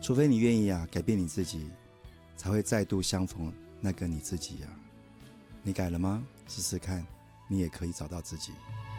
除非你愿意改变你自己，才会再度相逢那个你自己你改了吗？试试看，你也可以找到自己。